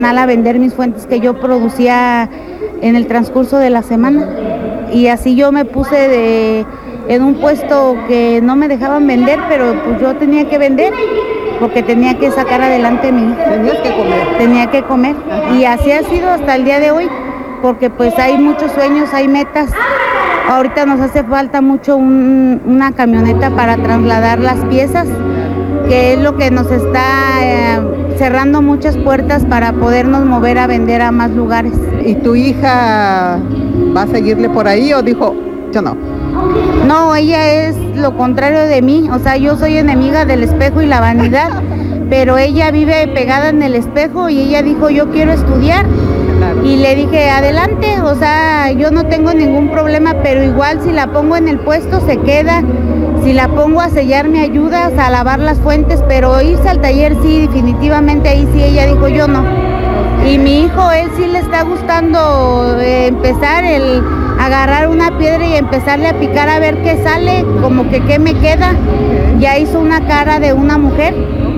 A vender mis fuentes que yo producía en el transcurso de la semana. Y así yo me puse en un puesto que no me dejaban vender, pero pues yo tenía que vender porque tenía que sacar adelante a mi hija. Tenías que comer. Tenía que comer. Ajá. Y así ha sido hasta el día de hoy, porque pues hay muchos sueños, hay metas. Ahorita nos hace falta mucho una camioneta para trasladar las piezas, que es lo que nos está cerrando muchas puertas para podernos mover a vender a más lugares. ¿Y tu hija va a seguirle por ahí o dijo, yo no? No, ella es lo contrario de mí, o sea, yo soy enemiga del espejo y la vanidad, pero ella vive pegada en el espejo y ella dijo, yo quiero estudiar. Claro. Y le dije, adelante, o sea, yo no tengo ningún problema, pero igual si la pongo en el puesto se queda. Si la pongo a sellar me ayudas, a lavar las fuentes, pero irse al taller sí, definitivamente ahí sí, ella dijo yo no. Y mi hijo, él sí le está gustando empezar el agarrar una piedra y empezarle a picar a ver qué sale, como que qué me queda. Ya hizo una cara de una mujer,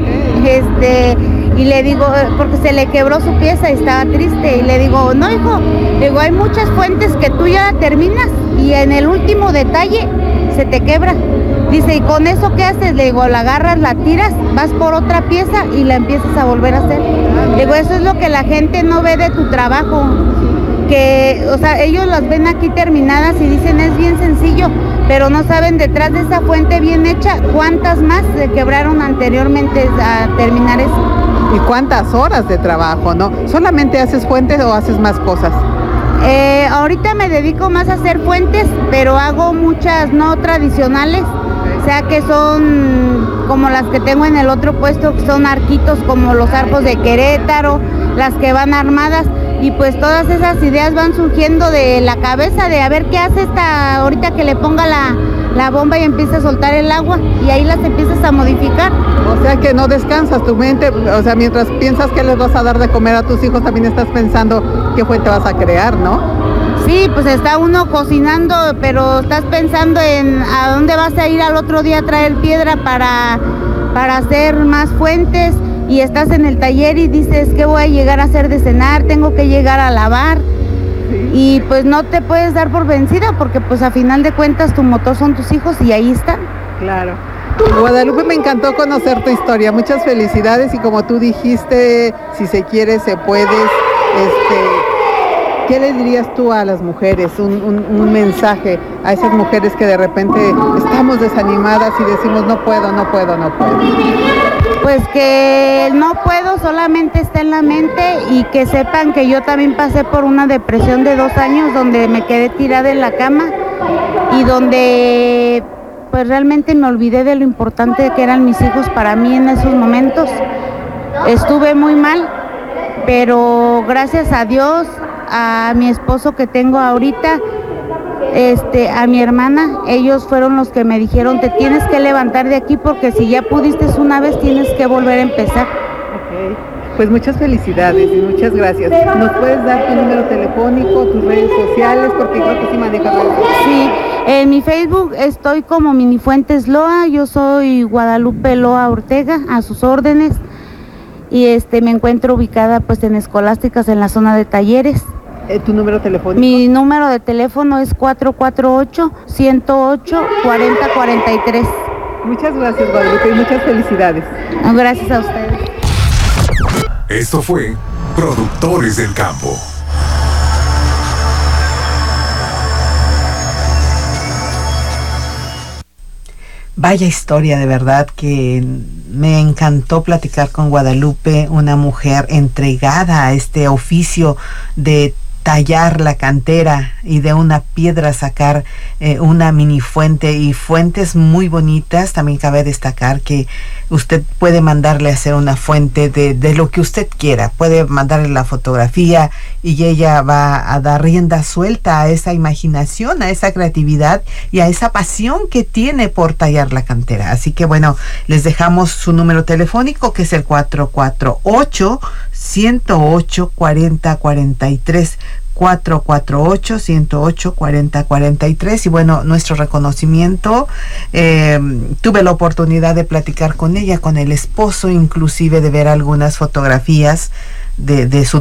y le digo, porque se le quebró su pieza y estaba triste, y le digo, no hijo, le digo, hay muchas fuentes que tú ya terminas y en el último detalle se te quebra. Dice, ¿y con eso qué haces? Le digo, la agarras, la tiras, vas por otra pieza y la empiezas a volver a hacer. Le digo, eso es lo que la gente no ve de tu trabajo, que, o sea, ellos las ven aquí terminadas y dicen, es bien sencillo, pero no saben detrás de esa fuente bien hecha, cuántas más se quebraron anteriormente a terminar eso. ¿Y cuántas horas de trabajo, no? ¿Solamente haces fuentes o haces más cosas? Ahorita me dedico más a hacer fuentes, pero hago muchas no tradicionales, o sea que son como las que tengo en el otro puesto, que son arquitos como los arcos de Querétaro, las que van armadas, y pues todas esas ideas van surgiendo de la cabeza de a ver qué hace esta ahorita que le ponga la bomba y empieza a soltar el agua, y ahí las empiezas a modificar. O sea que no descansas tu mente, o sea, mientras piensas que les vas a dar de comer a tus hijos, también estás pensando qué fuente vas a crear, ¿no? Sí, pues está uno cocinando, pero estás pensando en a dónde vas a ir al otro día a traer piedra para hacer más fuentes, y estás en el taller y dices, ¿qué voy a llegar a hacer de cenar? Tengo que llegar a lavar. Sí. Y pues no te puedes dar por vencida porque pues a final de cuentas tu motor son tus hijos y ahí están. Claro. Guadalupe, me encantó conocer tu historia, muchas felicidades, y como tú dijiste, si se quiere se puede. ¿Qué le dirías tú a las mujeres, un mensaje a esas mujeres que de repente estamos desanimadas y decimos no puedo? Pues que no puedo solamente está en la mente, y que sepan que yo también pasé por una depresión de 2 años donde me quedé tirada en la cama y donde pues realmente me olvidé de lo importante que eran mis hijos para mí en esos momentos. Estuve muy mal, pero gracias a Dios, a mi esposo que tengo ahorita, a mi hermana, ellos fueron los que me dijeron, te tienes que levantar de aquí porque si ya pudiste una vez tienes que volver a empezar. Okay. Pues muchas felicidades y muchas gracias. ¿Nos puedes dar tu número telefónico, tus redes sociales? Porque creo que sí manejas redes sociales. Sí, en mi Facebook estoy como Minifuentes Loa, yo soy Guadalupe Loa Ortega, a sus órdenes, y me encuentro ubicada pues en Escolásticas, en la zona de talleres. ¿Tu número telefónico? Mi número de teléfono es 448-108-4043. Muchas gracias, Guadalupe, y muchas felicidades. Gracias a ustedes. Esto fue Productores del Campo. Vaya historia, de verdad que me encantó platicar con Guadalupe, una mujer entregada a este oficio de tallar la cantera y de una piedra sacar una mini fuente, y fuentes muy bonitas. También cabe destacar que usted puede mandarle a hacer una fuente de lo que usted quiera, puede mandarle la fotografía y ella va a dar rienda suelta a esa imaginación, a esa creatividad y a esa pasión que tiene por tallar la cantera. Así que bueno, les dejamos su número telefónico, que es el 448-108-4043. 448-108-4043. Y bueno, nuestro reconocimiento, tuve la oportunidad de platicar con ella, con el esposo, inclusive de ver algunas fotografías de su